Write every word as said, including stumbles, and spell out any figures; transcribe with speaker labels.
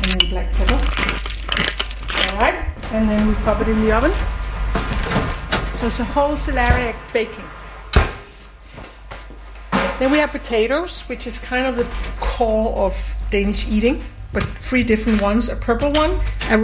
Speaker 1: and then black pepper. Alright, and then we pop it in the oven. So it's a whole celeriac baking. Then we have potatoes, which is kind of the core of Danish eating, but three different ones. A purple one, a